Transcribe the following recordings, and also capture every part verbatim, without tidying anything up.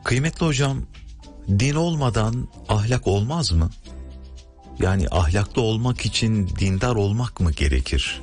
Kıymetli hocam, din olmadan ahlak olmaz mı? Yani ahlaklı olmak için dindar olmak mı gerekir?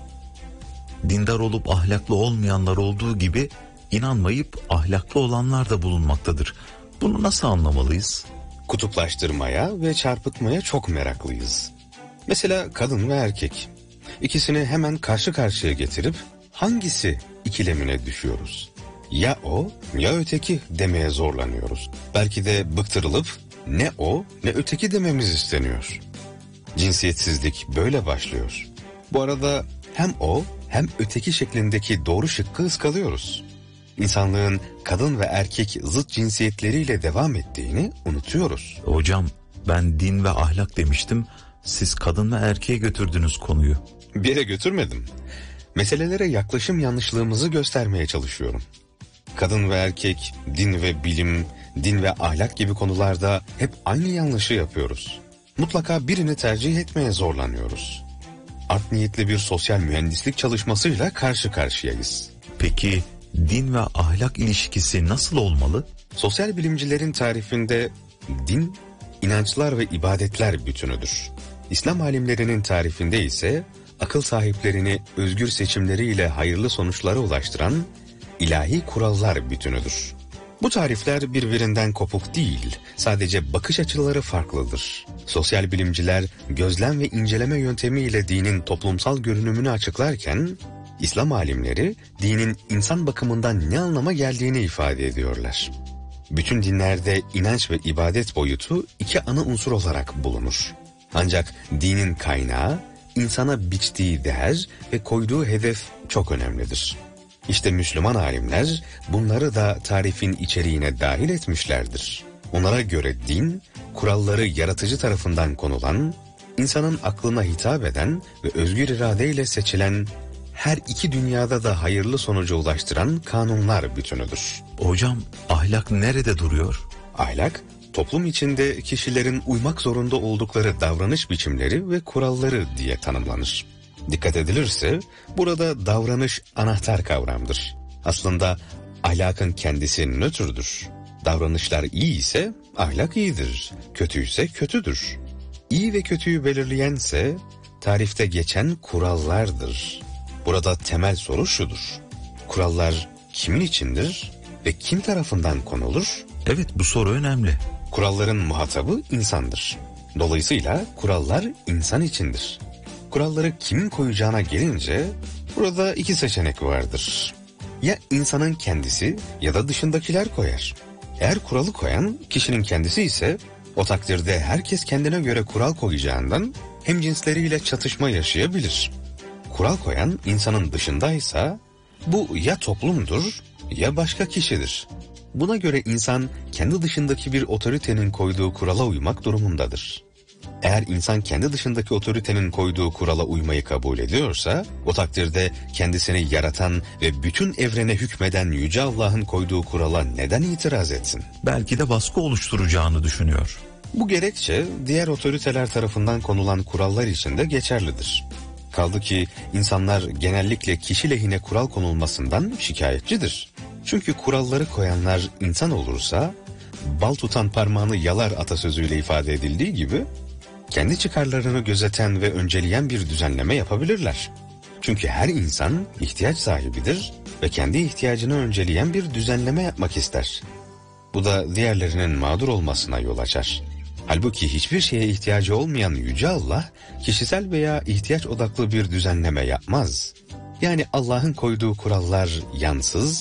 Dindar olup ahlaklı olmayanlar olduğu gibi inanmayıp ahlaklı olanlar da bulunmaktadır. Bunu nasıl anlamalıyız? Kutuplaştırmaya ve çarpıtmaya çok meraklıyız. Mesela kadın ve erkek. İkisini hemen karşı karşıya getirip hangisi ikilemine düşüyoruz? Ya o ya öteki demeye zorlanıyoruz. Belki de bıktırılıp ne o ne öteki dememiz isteniyor. Cinsiyetsizlik böyle başlıyor. Bu arada hem o hem öteki şeklindeki doğru şıkkı ıskalıyoruz. İnsanlığın kadın ve erkek zıt cinsiyetleriyle devam ettiğini unutuyoruz. Hocam, ben din ve ahlak demiştim. Siz kadın ve erkeğe götürdünüz konuyu. Bir yere götürmedim. Meselelere yaklaşım yanlışlığımızı göstermeye çalışıyorum. Kadın ve erkek, din ve bilim, din ve ahlak gibi konularda hep aynı yanlışı yapıyoruz. Mutlaka birini tercih etmeye zorlanıyoruz. Art niyetli bir sosyal mühendislik çalışmasıyla karşı karşıyayız. Peki din ve ahlak ilişkisi nasıl olmalı? Sosyal bilimcilerin tarifinde din, inançlar ve ibadetler bütünüdür. İslam alimlerinin tarifinde ise akıl sahiplerini özgür seçimleriyle hayırlı sonuçlara ulaştıran ilahi kurallar bütünüdür. Bu tarifler birbirinden kopuk değil, sadece bakış açıları farklıdır. Sosyal bilimciler gözlem ve inceleme yöntemiyle dinin toplumsal görünümünü açıklarken, İslam alimleri dinin insan bakımından ne anlama geldiğini ifade ediyorlar. Bütün dinlerde inanç ve ibadet boyutu iki ana unsur olarak bulunur. Ancak dinin kaynağı, insana biçtiği değer ve koyduğu hedef çok önemlidir. İşte Müslüman alimler bunları da tarifin içeriğine dahil etmişlerdir. Onlara göre din, kuralları yaratıcı tarafından konulan, insanın aklına hitap eden ve özgür iradeyle seçilen, her iki dünyada da hayırlı sonuca ulaştıran kanunlar bütünüdür. Hocam, ahlak nerede duruyor? Ahlak, toplum içinde kişilerin uymak zorunda oldukları davranış biçimleri ve kuralları diye tanımlanır. Dikkat edilirse burada davranış anahtar kavramdır. Aslında ahlakın kendisi nötrdür. Davranışlar iyi ise ahlak iyidir, kötü ise kötüdür. İyi ve kötüyü belirleyense tarifte geçen kurallardır. Burada temel soru şudur: kurallar kimin içindir ve kim tarafından konulur? Evet, bu soru önemli. Kuralların muhatabı insandır. Dolayısıyla kurallar insan içindir. Kuralları kimin koyacağına gelince burada iki seçenek vardır. Ya insanın kendisi ya da dışındakiler koyar. Eğer kuralı koyan kişinin kendisi ise o takdirde herkes kendine göre kural koyacağından hemcinsleriyle çatışma yaşayabilir. Kural koyan insanın dışındaysa bu ya toplumdur ya başka kişidir. Buna göre insan kendi dışındaki bir otoritenin koyduğu kurala uymak durumundadır. Eğer insan kendi dışındaki otoritenin koyduğu kurala uymayı kabul ediyorsa, o takdirde kendisini yaratan ve bütün evrene hükmeden Yüce Allah'ın koyduğu kurala neden itiraz etsin? Belki de baskı oluşturacağını düşünüyor. Bu gerekçe diğer otoriteler tarafından konulan kurallar için de geçerlidir. Kaldı ki insanlar genellikle kişi lehine kural konulmasından şikayetçidir. Çünkü kuralları koyanlar insan olursa, bal tutan parmağını yalar atasözüyle ifade edildiği gibi, kendi çıkarlarını gözeten ve önceleyen bir düzenleme yapabilirler. Çünkü her insan ihtiyaç sahibidir ve kendi ihtiyacını önceleyen bir düzenleme yapmak ister. Bu da diğerlerinin mağdur olmasına yol açar. Halbuki hiçbir şeye ihtiyacı olmayan Yüce Allah, kişisel veya ihtiyaç odaklı bir düzenleme yapmaz. Yani Allah'ın koyduğu kurallar yansız,